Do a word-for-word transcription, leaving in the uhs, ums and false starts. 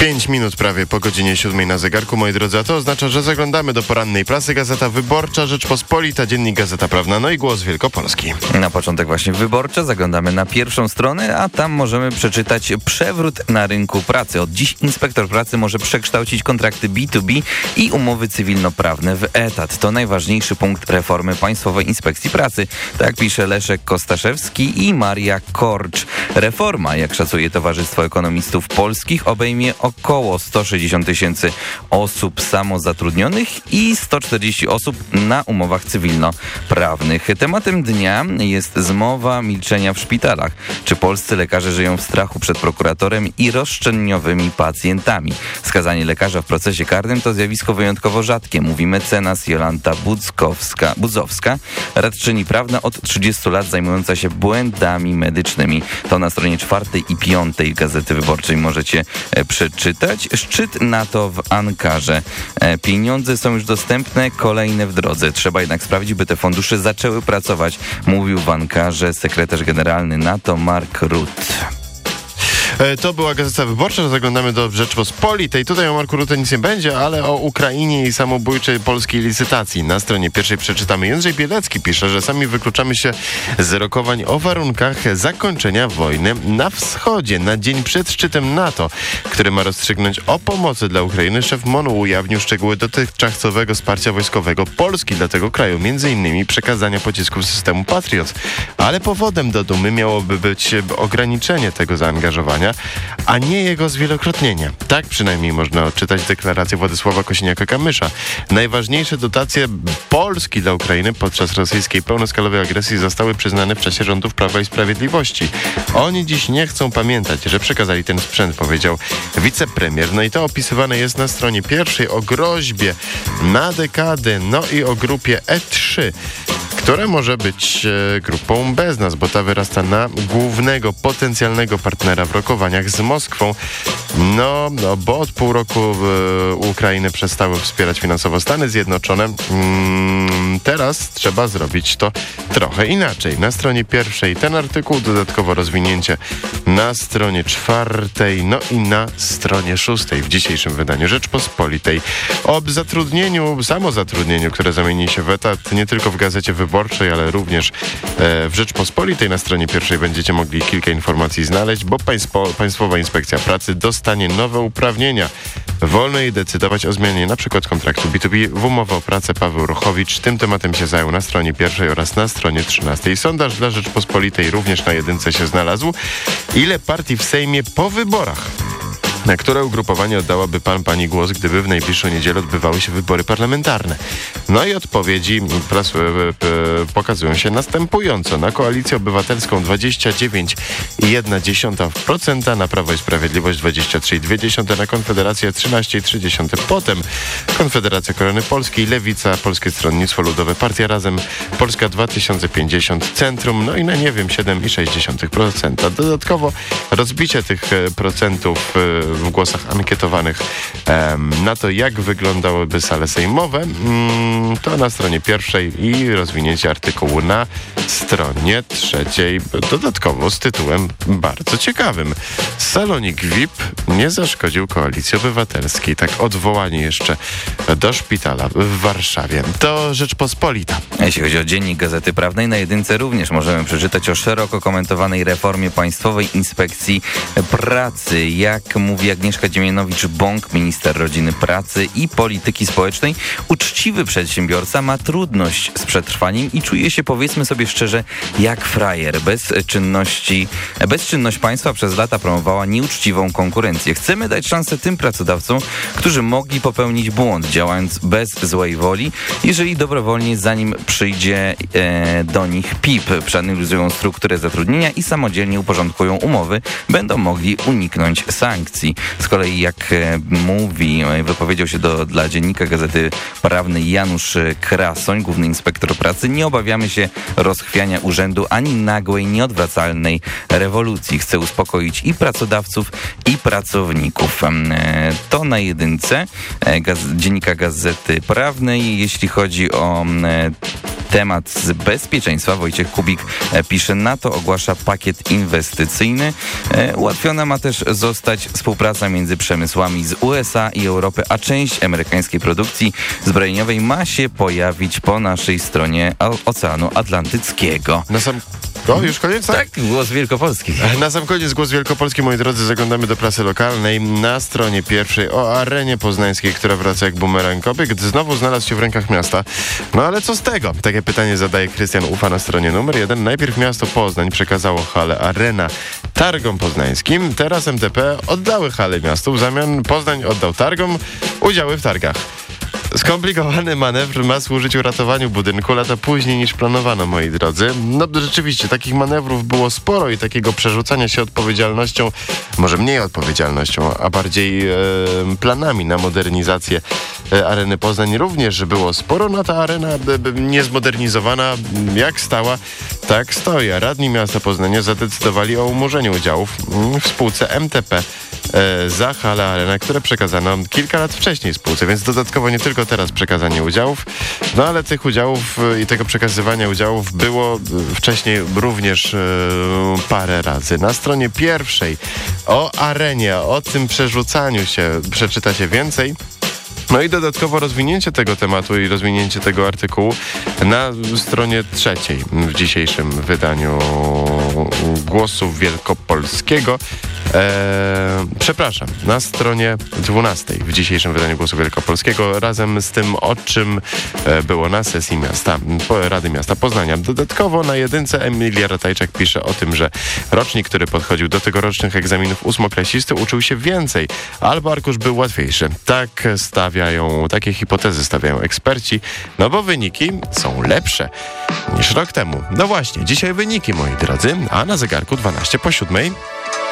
Pięć minut prawie po godzinie siódmej na zegarku, moi drodzy, a to oznacza, że zaglądamy do porannej prasy. Gazeta Wyborcza, Rzeczpospolita, Dziennik Gazeta Prawna, no i Głos Wielkopolski. Na początek właśnie Wyborcza, zaglądamy na pierwszą stronę, a tam możemy przeczytać przewrót na rynku pracy. Od dziś inspektor pracy może przekształcić kontrakty B dwa B i umowy cywilnoprawne w etat. To najważniejszy punkt reformy Państwowej Inspekcji Pracy. Tak pisze Leszek Kostaszewski i Maria Korcz. Reforma, jak szacuje Towarzystwo Ekonomistów Polskich, obejmie około sto sześćdziesiąt tysięcy osób samozatrudnionych i sto czterdzieści osób na umowach cywilnoprawnych. Tematem dnia jest zmowa milczenia w szpitalach. Czy polscy lekarze żyją w strachu przed prokuratorem i roszczeniowymi pacjentami? Skazanie lekarza w procesie karnym to zjawisko wyjątkowo rzadkie, mówi mecenas Jolanta Budzkowska, Budzowska, radczyni prawna od trzydziestu lat zajmująca się błędami medycznymi. To na stronie czwartej i piątej Gazety Wyborczej możecie e, przeczytać. Szczyt NATO w Ankarze. E, pieniądze są już dostępne, kolejne w drodze. Trzeba jednak sprawić, by te fundusze zaczęły pracować, mówił w Ankarze sekretarz generalny NATO Mark Rutte. To była Gazeta Wyborcza, zaglądamy do Rzeczpospolitej. Tutaj o Marku Rutte nic nie będzie, ale o Ukrainie i samobójczej polskiej licytacji. Na stronie pierwszej przeczytamy. Jędrzej Bielecki pisze, że sami wykluczamy się z rokowań o warunkach zakończenia wojny na wschodzie. Na dzień przed szczytem NATO, który ma rozstrzygnąć o pomocy dla Ukrainy, szef M O N-u ujawnił szczegóły dotychczasowego wsparcia wojskowego Polski dla tego kraju, między innymi przekazania pocisków systemu Patriot. Ale powodem do dumy miałoby być ograniczenie tego zaangażowania, a nie jego zwielokrotnienie. Tak przynajmniej można odczytać deklarację Władysława Kosiniaka-Kamysza. Najważniejsze dotacje Polski dla Ukrainy podczas rosyjskiej pełnoskalowej agresji zostały przyznane w czasie rządów Prawa i Sprawiedliwości. Oni dziś nie chcą pamiętać, że przekazali ten sprzęt, powiedział wicepremier. No i to opisywane jest na stronie pierwszej o groźbie na dekadę, no i o grupie E trzy, która może być e, grupą bez nas, bo ta wyrasta na głównego potencjalnego partnera w rokowaniach z Moskwą. No, no bo od pół roku e, Ukrainę przestały wspierać finansowo Stany Zjednoczone. Mm, teraz trzeba zrobić to trochę inaczej. Na stronie pierwszej ten artykuł, dodatkowo rozwinięcie na stronie czwartej, no i na stronie szóstej w dzisiejszym wydaniu Rzeczpospolitej. O zatrudnieniu, samozatrudnieniu, które zamieni się w etat nie tylko w Gazecie Wyborczej, ale również e, w Rzeczpospolitej. Na stronie pierwszej będziecie mogli kilka informacji znaleźć, bo Państwo, Państwowa Inspekcja Pracy dostanie nowe uprawnienia. Wolno jej decydować o zmianie np. kontraktu B dwa B w umowę o pracę. Paweł Rochowicz tym tematem się zajął na stronie pierwszej oraz na stronie trzynastej. Sondaż dla Rzeczpospolitej również na jedynce się znalazł. Ile partii w Sejmie po wyborach? Na które ugrupowanie oddałaby pan, pani głos, gdyby w najbliższą niedzielę odbywały się wybory parlamentarne? No i odpowiedzi pras, pokazują się następująco. Na Koalicję Obywatelską dwadzieścia dziewięć i jedna dziesiąta procent, na Prawo i Sprawiedliwość dwadzieścia trzy i dwie dziesiąte, na Konfederację trzynaście i trzy dziesiąte procent. Potem Konfederacja Korony Polskiej, Lewica, Polskie Stronnictwo Ludowe, Partia Razem, Polska dwa tysiące pięćdziesiąt, Centrum, no i na nie wiem siedem i sześć dziesiątych procent. Dodatkowo rozbicie tych procentów w głosach ankietowanych na to, jak wyglądałyby sale sejmowe, to na stronie pierwszej i rozwinięcie artykułu na stronie trzeciej, dodatkowo z tytułem bardzo ciekawym. Salonik V I P nie zaszkodził Koalicji Obywatelskiej. Tak odwołanie jeszcze do szpitala w Warszawie. To Rzeczpospolita. Jeśli chodzi o Dziennik Gazety Prawnej, na jedynce również możemy przeczytać o szeroko komentowanej reformie Państwowej Inspekcji Pracy. Jak mówi Agnieszka Dziemianowicz-Bąk, minister rodziny, pracy i polityki społecznej, uczciwy przedsiębiorca ma trudność z przetrwaniem i czuje się, powiedzmy sobie szczerze, jak frajer. Bezczynności, bezczynność państwa przez lata promowała nieuczciwą konkurencję. Chcemy dać szansę tym pracodawcom, którzy mogli popełnić błąd, działając bez złej woli, jeżeli dobrowolnie, zanim przyjdzie e, do nich P I P, przeanalizują strukturę zatrudnienia i samodzielnie uporządkują umowy, będą mogli uniknąć sankcji. Z kolei, jak e, mówi, wypowiedział się do, dla Dziennika Gazety Prawnej Janusz Krasoń, główny inspektor pracy, nie obawiamy się rozchwiania urzędu ani nagłej, nieodwracalnej rewolucji. Chce uspokoić i pracodawców, i pracowników. E, to na jedynce e, gaz- Dziennika Gazety Prawnej. Jeśli chodzi o e, temat z bezpieczeństwa. Wojciech Kubik pisze, NATO ogłasza pakiet inwestycyjny. Ułatwiona ma też zostać współpraca między przemysłami z U S A i Europy, a część amerykańskiej produkcji zbrojeniowej ma się pojawić po naszej stronie Oceanu Atlantyckiego. Na sam... O, już koniec, tak? Tak, głos Wielkopolski. Na sam koniec głos Wielkopolski, moi drodzy, zaglądamy do prasy lokalnej. Na stronie pierwszej o Arenie Poznańskiej, która wraca jak bumerang obiekt, znowu znalazł się w rękach miasta. No ale co z tego? Takie pytanie zadaje Krystian Ufa na stronie numer jeden. Najpierw miasto Poznań przekazało halę Arena Targom Poznańskim. Teraz M T P oddały halę miastu. W zamian Poznań oddał targom udziały w targach. Skomplikowany manewr ma służyć uratowaniu budynku lata później niż planowano, moi drodzy. No rzeczywiście, takich manewrów było sporo i takiego przerzucania się odpowiedzialnością, może mniej odpowiedzialnością, a bardziej e, planami na modernizację e, Areny Poznań również było sporo. No ta arena e, niezmodernizowana, jak stała, tak stoi. A radni miasta Poznania zadecydowali o umorzeniu udziałów w spółce M T P e, za halę Arena, które przekazano kilka lat wcześniej spółce, więc dodatkowo nie tylko teraz przekazanie udziałów, no ale tych udziałów i tego przekazywania udziałów było wcześniej również e, parę razy. Na stronie pierwszej o Arenie, o tym przerzucaniu się przeczyta się więcej. No i dodatkowo rozwinięcie tego tematu i rozwinięcie tego artykułu na stronie trzeciej w dzisiejszym wydaniu Głosu Wielkopolskiego. Eee, przepraszam, na stronie dwunastej w dzisiejszym wydaniu Głosu Wielkopolskiego, razem z tym, o czym e, było na sesji miasta, Rady Miasta Poznania. Dodatkowo na jedynce Emilia Ratajczak pisze o tym, że rocznik, który podchodził do tegorocznych egzaminów ósmoklasisty, uczył się więcej, albo arkusz był łatwiejszy. Tak stawiają, takie hipotezy stawiają eksperci, no bo wyniki są lepsze niż rok temu. No właśnie, dzisiaj wyniki, moi drodzy, a na zegarku dwanaście po siódmej.